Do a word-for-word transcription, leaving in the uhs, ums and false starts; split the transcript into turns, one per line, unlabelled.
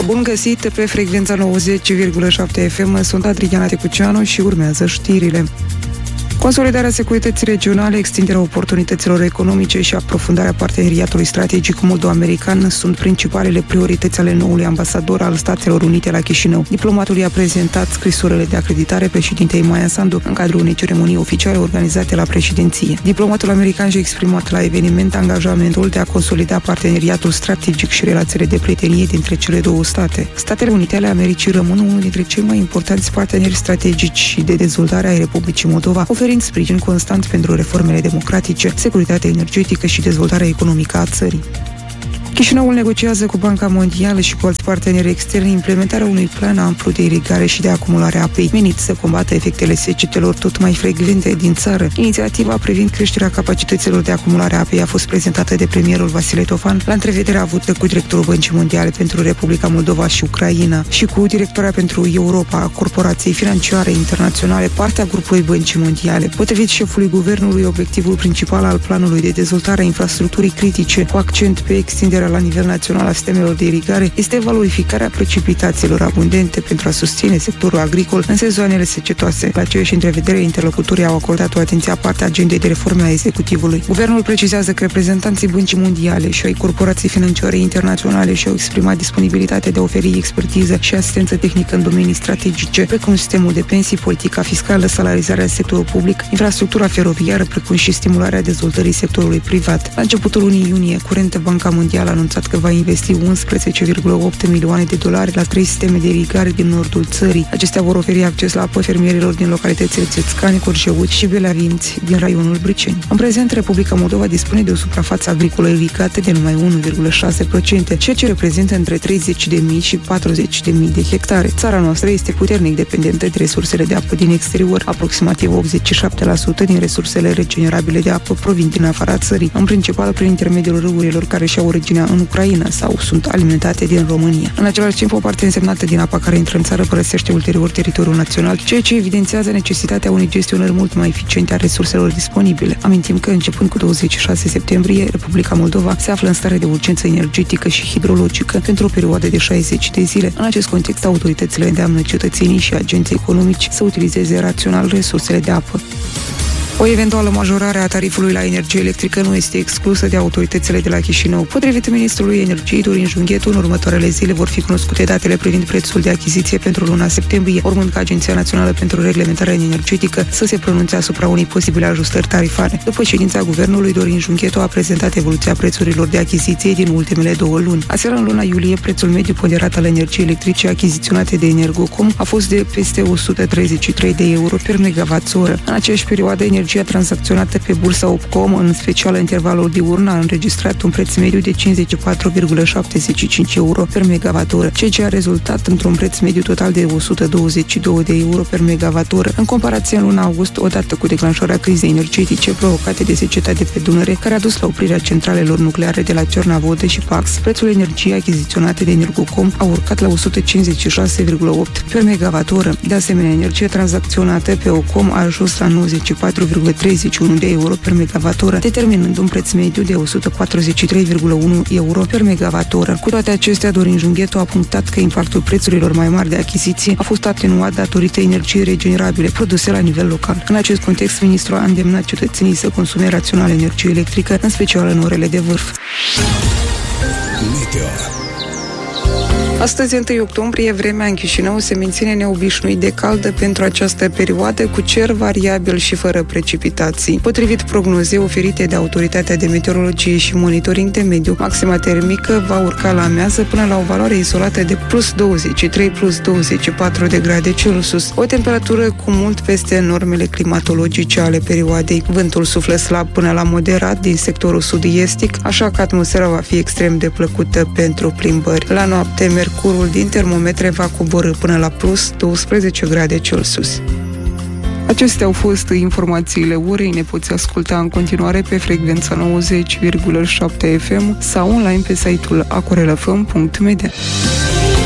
Bun găsit pe frecvența nouăzeci virgulă șapte F M, sunt Adriana Tecuceanu și urmează știrile. Consolidarea securității regionale, extinderea oportunităților economice și aprofundarea parteneriatului strategic moldo-american sunt principalele priorități ale noului ambasador al Statelor Unite la Chișinău. Diplomatul i-a prezentat scrisorile de acreditare președintei Maia Sandu în cadrul unei ceremonii oficiale organizate la președinție. Diplomatul american și-a exprimat la eveniment angajamentul de a consolida parteneriatul strategic și relațiile de prietenie dintre cele două state. Statele Unite ale Americii rămân unul dintre cei mai importanți parteneri strategici și de dezvoltare ai Republicii Moldova, oferind sprijin constant pentru reformele democratice, securitatea energetică și dezvoltarea economică a țării. Chișinăul negociază cu Banca Mondială și cu alți parteneri externi implementarea unui plan amplu de irigare și de acumulare a apei, menit să combată efectele secetelor tot mai frecvente din țară. Inițiativa privind creșterea capacităților de acumulare a apei a fost prezentată de premierul Vasile Tofan la întrevederea avută cu directorul Băncii Mondiale pentru Republica Moldova și Ucraina și cu directora pentru Europa a Corporației Financiare Internaționale, partea grupului Băncii Mondiale. Potrivit șefului guvernului, obiectivul principal al planului de dezvoltare a infrastructurii critice, cu accent pe extinderea la nivel național a sistemelor de irigare, este valorificarea precipitațiilor abundente pentru a susține sectorul agricol în sezoanele secetoase. La aceeași întrevedere, interlocutorii au acordat o atenție aparte agendei de reforme a executivului. Guvernul precizează că reprezentanții Băncii Mondiale și ai Corporației Financiare Internaționale și-au exprimat disponibilitatea de a oferi expertiză și asistență tehnică în domenii strategice, precum sistemul de pensii, politica fiscală, salarizarea în sectorul public, infrastructura feroviară, precum și stimularea dezvoltării sectorului privat. La începutul lunii iunie curentă, Banca Mondială a anunțat că va investi unsprezece virgulă opt milioane de dolari la trei sisteme de irigare din nordul țării. Acestea vor oferi acces la apă fermierilor din localitățile Țețcani, Corșeuți și Belavinți din raionul Briceni. În prezent, Republica Moldova dispune de o suprafață agricolă irigată de numai unu virgulă șase la sută, ceea ce reprezintă între treizeci de mii și patruzeci de mii de hectare. Țara noastră este puternic dependentă de resursele de apă din exterior. Aproximativ optzeci și șapte la sută din resursele regenerabile de apă provin din afara țării, în principal prin intermediul râurilor care și-au originea în Ucraina sau sunt alimentate din România. În același timp, o parte însemnată din apa care intră în țară părăsește ulterior teritoriul național, ceea ce evidențiază necesitatea unei gestionări mult mai eficiente a resurselor disponibile. Amintim că, începând cu douăzeci și șase septembrie, Republica Moldova se află în stare de urgență energetică și hidrologică pentru o perioadă de șaizeci de zile. În acest context, autoritățile îndeamnă cetățenii și agenții economici să utilizeze rațional resursele de apă. O eventuală majorare a tarifului la energie electrică nu este exclusă de autoritățile de la Chișinău. Potrivit ministrului Energiei Dorin Junghetu, în următoarele zile vor fi cunoscute datele privind prețul de achiziție pentru luna septembrie, urmând ca Agenția Națională pentru Reglementare Energetică să se pronunțe asupra unei posibile ajustări tarifare. După ședința guvernului, Dorin Junghetu a prezentat evoluția prețurilor de achiziție din ultimele două luni. Aseară, în luna iulie, prețul mediu ponderat al energiei electrice achiziționate de Energocom a fost de peste o sută treizeci și trei de euro per megawatt-oră. În aceeași perioadă, energia tranzacționată pe bursa Opcom, în special în intervalul diurn, a înregistrat un preț mediu de cincizeci și patru virgulă șaptezeci și cinci euro per megawatt-oră, ceea ce a rezultat într-un preț mediu total de o sută douăzeci și doi de euro per megawatt-oră. În comparație, în luna august, odată cu declanșarea crizei energetice provocate de seceta de pe Dunăre, care a dus la oprirea centralelor nucleare de la Cernavodă și Pax, prețul energiei achiziționate de Energocom a urcat la o sută cincizeci și șase virgulă opt per megawatt-oră. De asemenea, energia tranzacționată pe Ocom a ajuns la nouăzeci și patru virgulă treizeci și unu de euro per megawatt-oră, determinând un preț mediu de o sută patruzeci și trei virgulă unu euro per megawatt-oră. Cu toate acestea, Dorin Junghetu a punctat că impactul prețurilor mai mari de achiziție a fost atenuat datorită energiei regenerabile produse la nivel local. În acest context, ministrul a îndemnat cetățenii să consume rațional energie electrică, în special în orele de vârf. Meteo. Astăzi, întâi octombrie, vremea în Chișinău se menține neobișnuit de caldă pentru această perioadă, cu cer variabil și fără precipitații. Potrivit prognozei oferite de Autoritatea de Meteorologie și Monitoring de Mediu, maxima termică va urca la amiază până la o valoare izolată de plus douăzeci și trei - douăzeci și patru de grade Celsius, o temperatură cu mult peste normele climatologice ale perioadei. Vântul suflă slab până la moderat din sectorul sud-estic, așa că atmosfera va fi extrem de plăcută pentru plimbări. La noapte, mercurul din termometre va coborî până la plus douăsprezece grade Celsius. Acestea au fost informațiile orei. Ne poți asculta în continuare pe frecvența nouăzeci virgulă șapte F M sau online pe site-ul acorelfm punct media.